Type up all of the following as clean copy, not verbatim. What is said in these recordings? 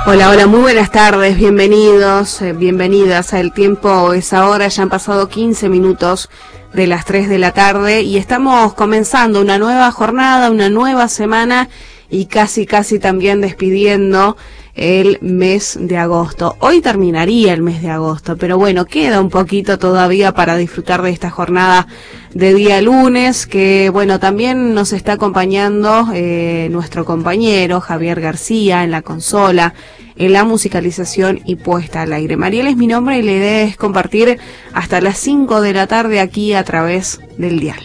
Hola, hola, muy buenas tardes, bienvenidos, bienvenidas a El Tiempo es Ahora. Ya han pasado 15 minutos de las 3 de la tarde y estamos comenzando una nueva jornada, una nueva semana y casi también despidiendo el mes de agosto. Hoy terminaría el mes de agosto, pero bueno, queda un poquito todavía para disfrutar de esta jornada de día lunes, que bueno, también nos está acompañando nuestro compañero Javier García en la consola, en la musicalización y puesta al aire. Mariel es mi nombre y la idea es compartir hasta las 5 de la tarde aquí a través del dial.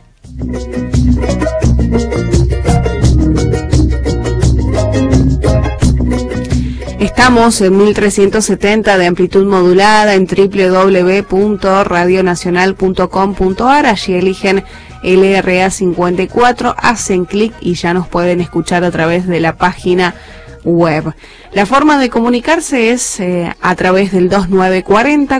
Estamos en 1370 de amplitud modulada en www.radionacional.com.ar. Allí eligen LRA 54, hacen clic y ya nos pueden escuchar a través de la página web. La forma de comunicarse es a través del 2940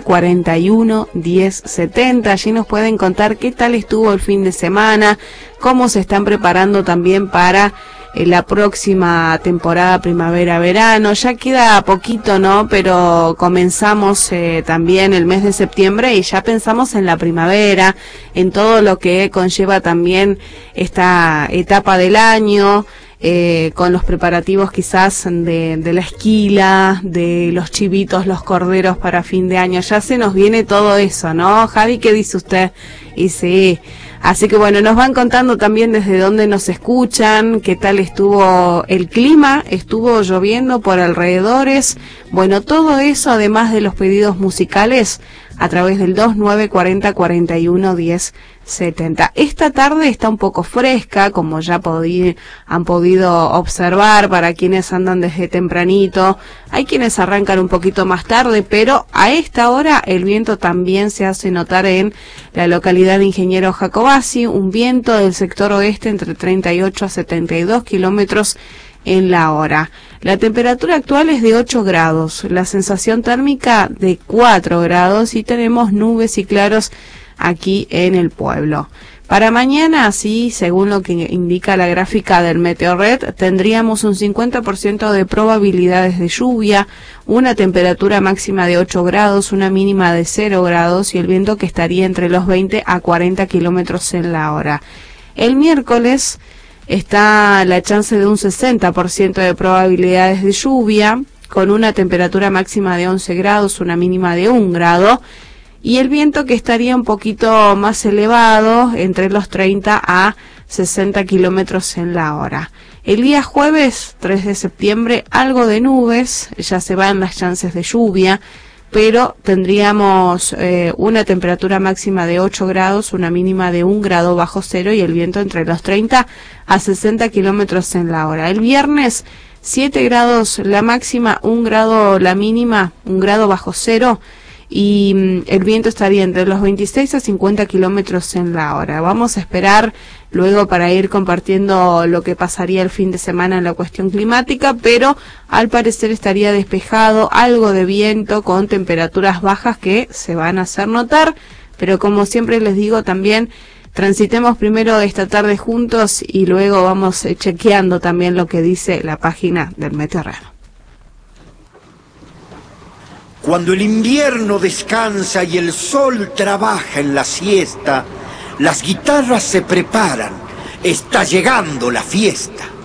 41 10 70. Allí nos pueden contar qué tal estuvo el fin de semana, cómo se están preparando también para la próxima temporada primavera-verano. Ya queda poquito, ¿no? Pero comenzamos también el mes de septiembre y ya pensamos en la primavera, en todo lo que conlleva también esta etapa del año, con los preparativos quizás de la esquila, de los chivitos, los corderos para fin de año. Ya se nos viene todo eso, ¿no? Javi, ¿qué dice usted? Y sí, así que bueno, nos van contando también desde dónde nos escuchan, qué tal estuvo el clima, estuvo lloviendo por alrededores. Bueno, todo eso además de los pedidos musicales a través del 2940 41 10 70. Esta tarde está un poco fresca, como ya han podido observar para quienes andan desde tempranito. Hay quienes arrancan un poquito más tarde, pero a esta hora el viento también se hace notar en la localidad de Ingeniero Jacobacci, un viento del sector oeste entre 38 a 72 kilómetros en la hora. La temperatura actual es de 8 grados, la sensación térmica de 4 grados y tenemos nubes y claros aquí en el pueblo. Para mañana, sí, según lo que indica la gráfica del Meteorred, tendríamos un 50% de probabilidades de lluvia, una temperatura máxima de 8 grados, una mínima de 0 grados y el viento que estaría entre los 20 a 40 kilómetros en la hora. El miércoles está la chance de un 60% de probabilidades de lluvia, con una temperatura máxima de 11 grados, una mínima de 1 grado, y el viento que estaría un poquito más elevado, entre los 30 a 60 kilómetros en la hora. El día jueves, 3 de septiembre, algo de nubes, ya se van las chances de lluvia, pero tendríamos una temperatura máxima de 8 grados, una mínima de 1 grado bajo cero y el viento entre los 30 a 60 kilómetros en la hora. El viernes, 7 grados la máxima, 1 grado la mínima, 1 grado bajo cero y el viento estaría entre los 26 a 50 kilómetros en la hora. Vamos a esperar luego para ir compartiendo lo que pasaría el fin de semana en la cuestión climática, pero al parecer estaría despejado, algo de viento con temperaturas bajas que se van a hacer notar, pero como siempre les digo también, transitemos primero esta tarde juntos y luego vamos chequeando también lo que dice la página del Meteorred. Cuando el invierno descansa y el sol trabaja en la siesta, las guitarras se preparan, está llegando la fiesta.